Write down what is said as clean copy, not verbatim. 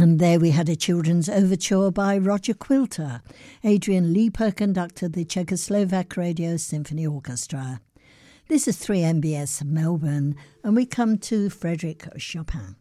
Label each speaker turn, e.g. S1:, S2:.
S1: And there we had a children's overture by Roger Quilter. Adrian Lieper conducted the Czechoslovak Radio Symphony Orchestra. This is 3MBS Melbourne, and we come to Frédéric Chopin.